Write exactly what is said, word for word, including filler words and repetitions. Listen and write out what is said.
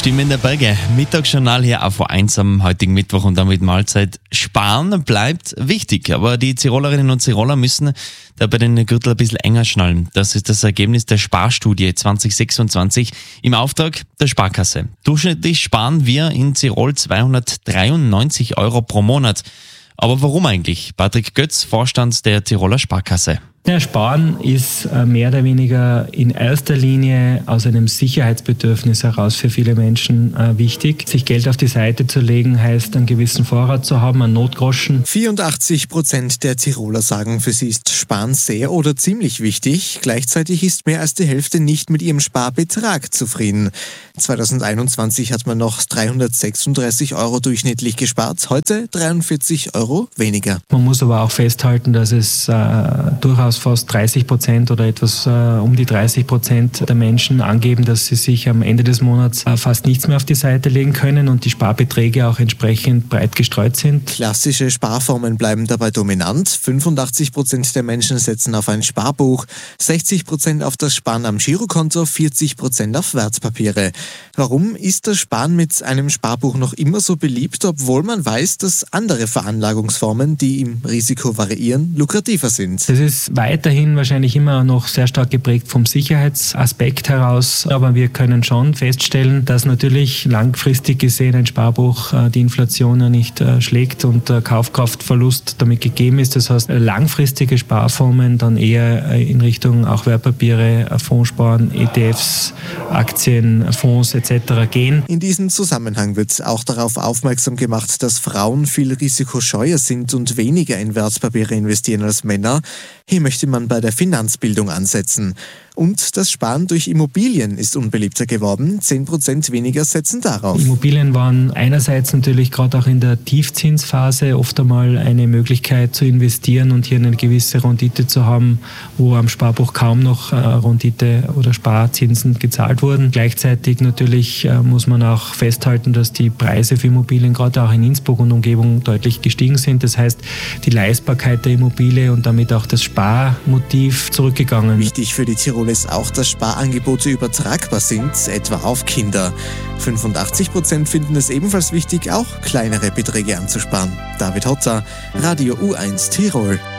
Stimme in der Berge. Mittagsjournal hier auf eins am heutigen Mittwoch und damit Mahlzeit. Sparen bleibt wichtig, aber die Tirolerinnen und Tiroler müssen da bei den Gürtel ein bisschen enger schnallen. Das ist das Ergebnis der Sparstudie zwanzig sechsundzwanzig im Auftrag der Sparkasse. Durchschnittlich sparen wir in Tirol zweihundertdreiundneunzig Euro pro Monat. Aber warum eigentlich? Patrick Götz, Vorstand der Tiroler Sparkasse. Ja, Sparen ist mehr oder weniger in erster Linie aus einem Sicherheitsbedürfnis heraus für viele Menschen äh, wichtig. Sich Geld auf die Seite zu legen, heißt einen gewissen Vorrat zu haben, einen Notgroschen. vierundachtzig Prozent der Tiroler sagen, für sie ist Sparen sehr oder ziemlich wichtig. Gleichzeitig ist mehr als die Hälfte nicht mit ihrem Sparbetrag zufrieden. zweitausendeinundzwanzig hat man noch dreihundertsechsunddreißig Euro durchschnittlich gespart, heute dreiundvierzig Euro weniger. Man muss aber auch festhalten, dass es äh, durchaus fast dreißig Prozent oder etwas äh, um die dreißig Prozent der Menschen angeben, dass sie sich am Ende des Monats äh, fast nichts mehr auf die Seite legen können und die Sparbeträge auch entsprechend breit gestreut sind. Klassische Sparformen bleiben dabei dominant. fünfundachtzig Prozent der Menschen setzen auf ein Sparbuch, sechzig Prozent auf das Sparen am Girokonto, vierzig Prozent auf Wertpapiere. Warum ist das Sparen mit einem Sparbuch noch immer so beliebt, obwohl man weiß, dass andere Veranlagungsformen, die im Risiko variieren, lukrativer sind? Das ist weiterhin wahrscheinlich immer noch sehr stark geprägt vom Sicherheitsaspekt heraus. Aber wir können schon feststellen, dass natürlich langfristig gesehen ein Sparbuch äh, die Inflation ja nicht äh, schlägt und der Kaufkraftverlust damit gegeben ist. Das heißt, langfristige Sparformen dann eher äh, in Richtung auch Wertpapiere, äh, Fondssparen, E T Fs, Aktien, Fonds et cetera gehen. In diesem Zusammenhang wird auch darauf aufmerksam gemacht, dass Frauen viel risikoscheuer sind und weniger in Wertpapiere investieren als Männer. Hier möchte man bei der Finanzbildung ansetzen. Und das Sparen durch Immobilien ist unbeliebter geworden. zehn Prozent weniger setzen darauf. Immobilien waren einerseits natürlich gerade auch in der Tiefzinsphase oft einmal eine Möglichkeit zu investieren und hier eine gewisse Rendite zu haben, wo am Sparbuch kaum noch äh, Rendite oder Sparzinsen gezahlt wurden. Gleichzeitig natürlich äh, muss man auch festhalten, dass die Preise für Immobilien gerade auch in Innsbruck und Umgebung deutlich gestiegen sind. Das heißt, die Leistbarkeit der Immobilie und damit auch das Sparmotiv zurückgegangen. Wichtig für die Tirol ist auch, dass Sparangebote übertragbar sind, etwa auf Kinder. fünfundachtzig Prozent finden es ebenfalls wichtig, auch kleinere Beträge anzusparen. David Hotter, Radio U eins Tirol.